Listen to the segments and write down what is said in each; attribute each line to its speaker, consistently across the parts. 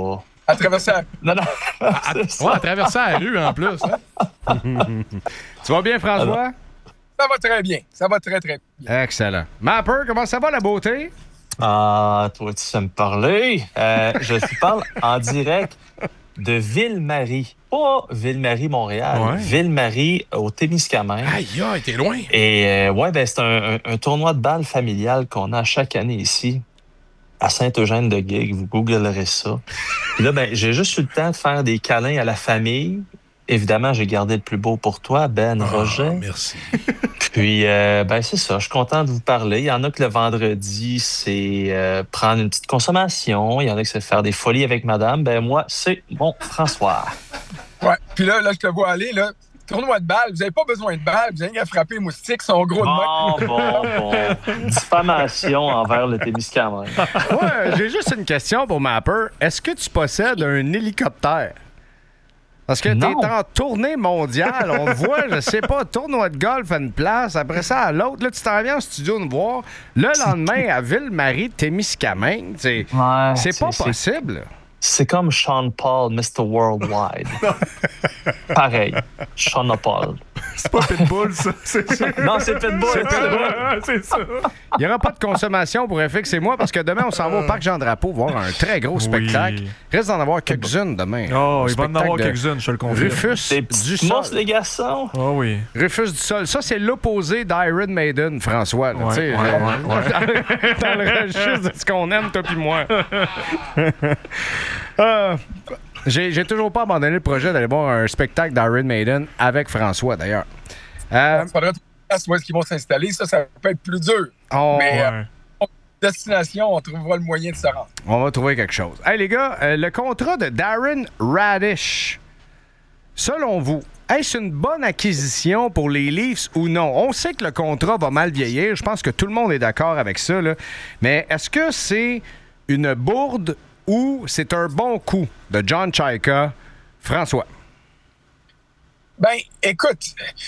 Speaker 1: va.
Speaker 2: À traverser la...
Speaker 1: Non, non.
Speaker 3: Ouais, à traverser la rue en plus. Hein? Tu vas bien, François?
Speaker 2: Ça va très bien. Ça va très, très bien.
Speaker 3: Excellent. Mapper, comment ça va, la beauté?
Speaker 1: Ah, toi, tu sais me parler. Je te parle en direct de Ville-Marie. Pas Ville-Marie, Montréal.
Speaker 3: Ouais.
Speaker 1: Ville-Marie au Témiscamingue.
Speaker 3: Aïe, aïe, t'es loin.
Speaker 1: Et c'est un tournoi de balle familial qu'on a chaque année ici, à Saint-Eugène-de-Guigue. Vous googlerez ça. Puis là, j'ai juste eu le temps de faire des câlins à la famille. Évidemment, j'ai gardé le plus beau pour toi, Roger.
Speaker 3: Merci.
Speaker 1: Puis, c'est ça. Je suis content de vous parler. Il y en a que le vendredi, c'est prendre une petite consommation. Il y en a que c'est faire des folies avec madame. Moi, c'est mon François.
Speaker 2: Ouais. Puis là, je te vois aller, là. Tournoi de balles, vous n'avez pas besoin de balles, vous avez qu'à frapper les moustiques, sont gros de main.
Speaker 1: Bon. Diffamation envers le Témiscamingue.
Speaker 3: Ouais, j'ai juste une question pour Mapper. Est-ce que tu possèdes un hélicoptère? Parce que t'es en tournée mondiale, on te voit, je sais pas, tournoi de golf à une place, après ça à l'autre. Là, tu t'en viens en studio nous voir. Le lendemain, à Ville-Marie, Témiscamingue, c'est pas possible.
Speaker 1: C'est comme Sean Paul, Mr. Worldwide. Pareil, Sean Paul.
Speaker 4: C'est pas Pitbull, ça, c'est sûr.
Speaker 1: Non, c'est Pitbull.
Speaker 4: C'est ça.
Speaker 3: Il n'y aura pas de consommation pour FX et moi parce que demain, on s'en va au Parc Jean-Drapeau voir un très gros spectacle. Reste d'en avoir quelques-unes demain.
Speaker 4: Oh, il va en avoir quelques-unes, je te le confirme.
Speaker 3: Rufus
Speaker 1: Des
Speaker 3: du
Speaker 1: petits
Speaker 3: sol.
Speaker 1: les garçons.
Speaker 4: Oh oui.
Speaker 3: Rufus du sol. Ça, c'est l'opposé d'Iron Maiden, François. Là,
Speaker 4: Ouais,
Speaker 3: tu sais,
Speaker 4: ouais.
Speaker 3: dans le registre de ce qu'on aime, toi puis moi. J'ai toujours pas abandonné le projet d'aller voir un spectacle d'Iron Maiden avec François, d'ailleurs.
Speaker 2: Il faudrait trouver une place où est-ce qu'ils vont s'installer. Ça peut être plus dur. Mais destination, on trouvera le moyen de se rendre.
Speaker 3: On va trouver quelque chose. Hey, les gars, le contrat de Darren Radish, selon vous, est-ce une bonne acquisition pour les Leafs ou non? On sait que le contrat va mal vieillir. Je pense que tout le monde est d'accord avec ça. Là. Mais est-ce que c'est une bourde ou c'est un bon coup de John Chayka? François.
Speaker 2: Écoute,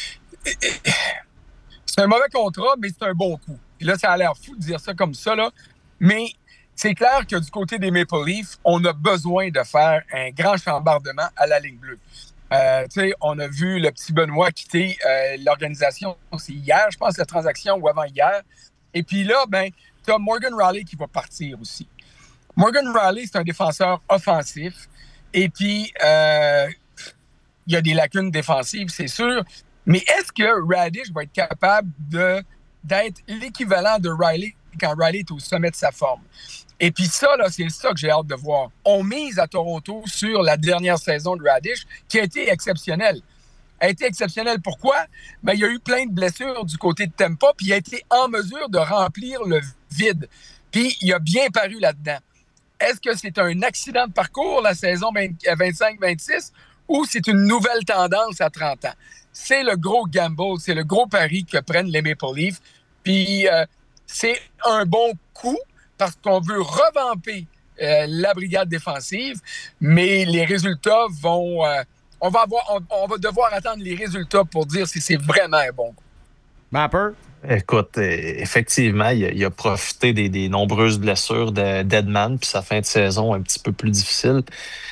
Speaker 2: c'est un mauvais contrat, mais c'est un bon coup. Et là, ça a l'air fou de dire ça comme ça, là. Mais c'est clair que du côté des Maple Leafs, on a besoin de faire un grand chambardement à la ligne bleue. On a vu le petit Benoît quitter l'organisation. C'est hier, je pense, la transaction ou avant-hier. Et puis là, tu as Morgan Rielly qui va partir aussi. Morgan Rielly, c'est un défenseur offensif. Et puis, il y a des lacunes défensives, c'est sûr. Mais est-ce que Radish va être capable d'être l'équivalent de Rielly quand Rielly est au sommet de sa forme? Et puis ça, là, c'est ça que j'ai hâte de voir. On mise à Toronto sur la dernière saison de Radish, qui a été exceptionnelle. Elle a été exceptionnelle. Pourquoi? Il y a eu plein de blessures du côté de Tampa, puis il a été en mesure de remplir le vide. Puis il a bien paru là-dedans. Est-ce que c'est un accident de parcours, la saison 25-26, ou c'est une nouvelle tendance à 30 ans? C'est le gros gamble, c'est le gros pari que prennent les Maple Leafs. Puis c'est un bon coup parce qu'on veut revamper la brigade défensive, mais les résultats vont... on va devoir attendre les résultats pour dire si c'est vraiment un bon coup.
Speaker 3: Mapper?
Speaker 1: Écoute, effectivement, il a profité des nombreuses blessures de Deadman, puis sa fin de saison un petit peu plus difficile.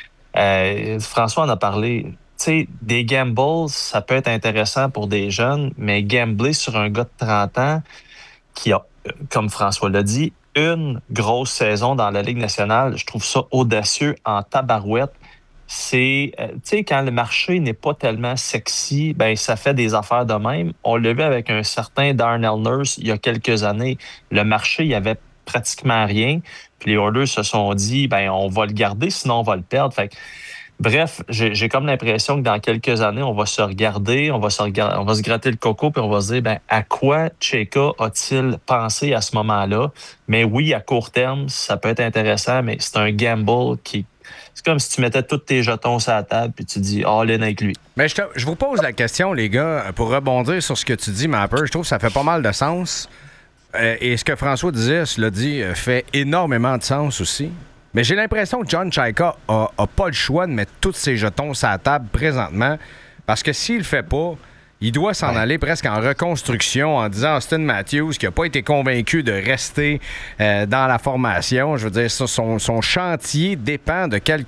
Speaker 1: François en a parlé. Tu sais, des gambles, ça peut être intéressant pour des jeunes, mais gambler sur un gars de 30 ans qui a, comme François l'a dit, une grosse saison dans la Ligue nationale, je trouve ça audacieux en tabarouette. C'est, tu sais, quand le marché n'est pas tellement sexy, ça fait des affaires de même. On l'a vu avec un certain Darnell Nurse il y a quelques années. Le marché, il y avait pratiquement rien. Puis les Oilers se sont dit, on va le garder, sinon on va le perdre. Fait que, bref, j'ai comme l'impression que dans quelques années, on va se regarder, on va se gratter le coco, puis on va se dire, à quoi Chayka a-t-il pensé à ce moment-là? Mais oui, à court terme, ça peut être intéressant, mais c'est un gamble qui... C'est comme si tu mettais tous tes jetons sur la table puis tu dis all-in avec lui.
Speaker 3: Mais je vous pose la question, les gars, pour rebondir sur ce que tu dis, Mapper. Je trouve que ça fait pas mal de sens. Et ce que François disait, cela dit, fait énormément de sens aussi. Mais j'ai l'impression que John Chayka a pas le choix de mettre tous ses jetons sur la table présentement. Parce que s'il le fait pas, il doit s'en aller presque en reconstruction en disant à Austin Matthews qui n'a pas été convaincu de rester dans la formation. Je veux dire, son chantier dépend de quelques